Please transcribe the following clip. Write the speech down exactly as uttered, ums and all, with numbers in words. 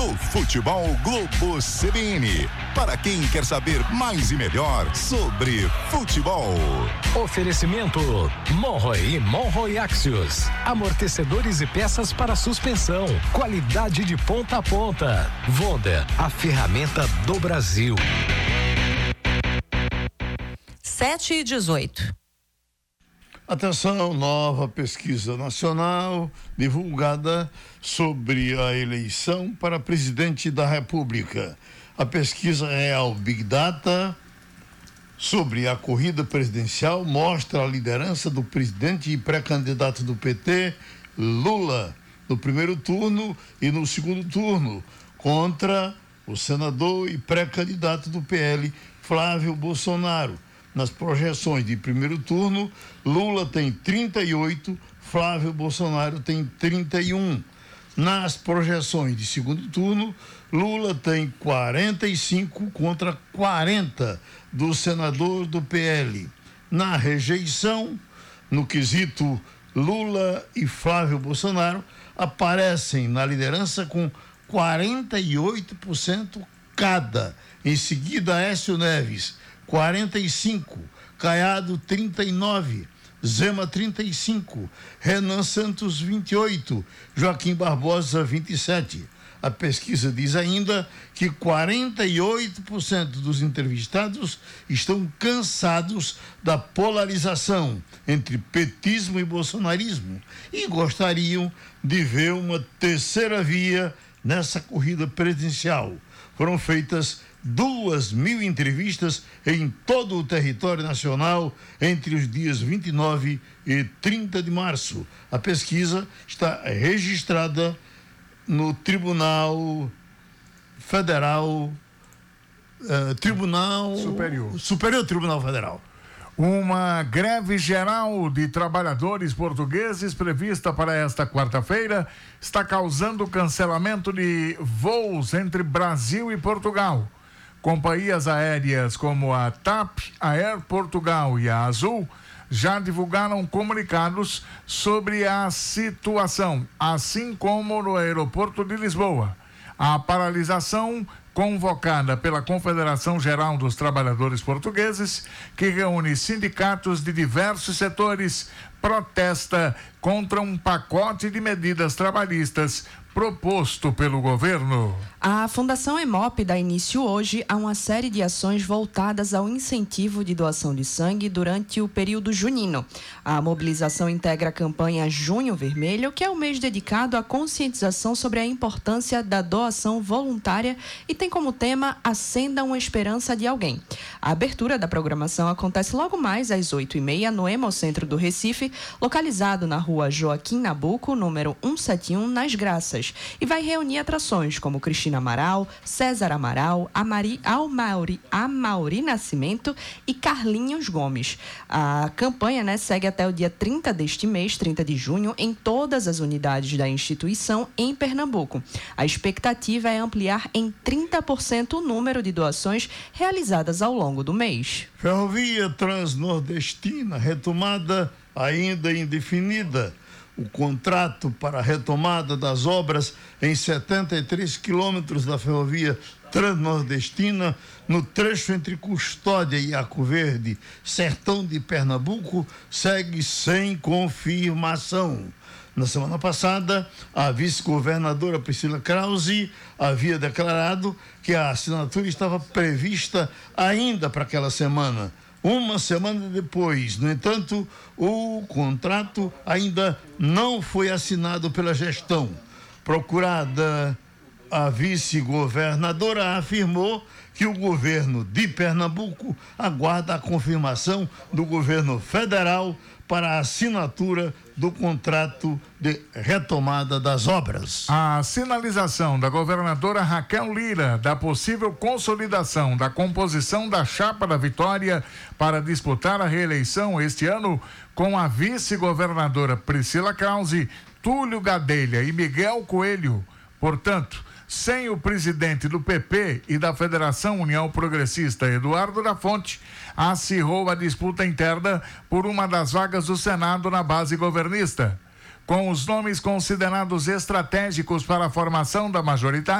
no Futebol Globo C B N. Para quem quer saber mais e melhor sobre futebol. Oferecimento Monroe e Monroe Axios. Amortecedores e peças para suspensão. Qualidade de ponta a ponta. Vonda, a ferramenta do Brasil. sete e dezoito. Atenção, nova pesquisa nacional divulgada sobre a eleição para presidente da República. A pesquisa Real Big Data sobre a corrida presidencial mostra a liderança do presidente e pré-candidato do P T, Lula, no primeiro turno e no segundo turno, contra o senador e pré-candidato do P L, Flávio Bolsonaro. Nas projeções de primeiro turno, Lula tem trinta e oito, Flávio Bolsonaro tem trinta e um. Nas projeções de segundo turno, Lula tem quarenta e cinco contra quarenta do senador do P L. Na rejeição, no quesito Lula e Flávio Bolsonaro aparecem na liderança com quarenta e oito por cento cada. Em seguida, Aécio Neves, quarenta e cinco, Caiado, trinta e nove, Zema, trinta e cinco, Renan Santos, vinte e oito, Joaquim Barbosa, vinte e sete. A pesquisa diz ainda que quarenta e oito por cento dos entrevistados estão cansados da polarização entre petismo e bolsonarismo e gostariam de ver uma terceira via nessa corrida presidencial. Foram feitas duas mil entrevistas em todo o território nacional entre os dias vinte e nove e trinta de março. A pesquisa está registrada no Tribunal Federal, uh, Tribunal Superior. Superior Tribunal Federal. Uma greve geral de trabalhadores portugueses prevista para esta quarta-feira está causando cancelamento de voos entre Brasil e Portugal. Companhias aéreas como a TAP, a Air Portugal e a Azul já divulgaram comunicados sobre a situação, assim como no aeroporto de Lisboa. A paralisação convocada pela Confederação Geral dos Trabalhadores Portugueses, que reúne sindicatos de diversos setores, protesta contra um pacote de medidas trabalhistas proposto pelo governo. A Fundação Hemop dá início hoje a uma série de ações voltadas ao incentivo de doação de sangue durante o período junino. A mobilização integra a campanha Junho Vermelho, que é o mês dedicado à conscientização sobre a importância da doação voluntária e tem como tema Acenda uma Esperança de Alguém. A abertura da programação acontece logo mais às oito e meia no Hemocentro do Recife, localizado na rua Joaquim Nabuco, número cento e setenta e um, nas Graças, e vai reunir atrações como Cristina Amaral, César Amaral, Amari, Almauri, Amauri Nascimento e Carlinhos Gomes. A campanha, né, segue até o dia trinta deste mês, trinta de junho, em todas as unidades da instituição em Pernambuco. A expectativa é ampliar em trinta por cento o número de doações realizadas ao longo do mês. Ferrovia Transnordestina, retomada ainda indefinida. O contrato para a retomada das obras em setenta e três quilômetros da ferrovia Transnordestina, no trecho entre Custódia e Arco Verde, sertão de Pernambuco, segue sem confirmação. Na semana passada, a vice-governadora Priscila Krause havia declarado que a assinatura estava prevista ainda para aquela semana. Uma semana depois, no entanto, o contrato ainda não foi assinado pela gestão. Procurada, a vice-governadora afirmou que o governo de Pernambuco aguarda a confirmação do governo federal para a assinatura do contrato de retomada das obras. A sinalização da governadora Raquel Lira da possível consolidação da composição da chapa da Vitória para disputar a reeleição este ano com a vice-governadora Priscila Krause, Túlio Gadelha e Miguel Coelho. Portanto, sem o presidente do P P e da Federação União Progressista, Eduardo da Fonte, acirrou a disputa interna por uma das vagas do Senado na base governista. Com os nomes considerados estratégicos para a formação da majoritária,